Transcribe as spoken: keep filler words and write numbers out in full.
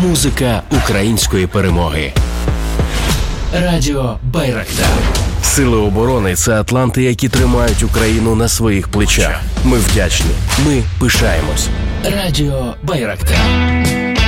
Музика української перемоги. Радіо Байрактар. Сили оборони – це атланти, які тримають Україну на своїх плечах. Ми вдячні. Ми пишаємось. Радіо Байрактар.